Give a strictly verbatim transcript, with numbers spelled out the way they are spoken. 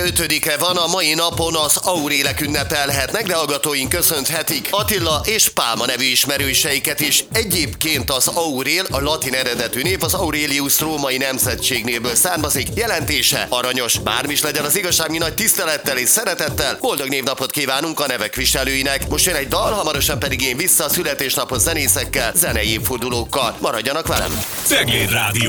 ötödike van, a mai napon az aurélek ünnepelhetnek, de hallgatóink köszönhetik Attila és Pálma nevű ismerőseiket is. Egyébként az aurél, a latin eredetű név, az Aurelius római nemzetségnévből származik, jelentése aranyos. Bármi is legyen az igazság, mi nagy tisztelettel és szeretettel boldog névnapot kívánunk a nevek viselőinek. Most jön egy dal, hamarosan pedig én vissza a születésnapos zenészekkel, zenei évfordulókkal. Maradjanak velem! Cegléd Rádió.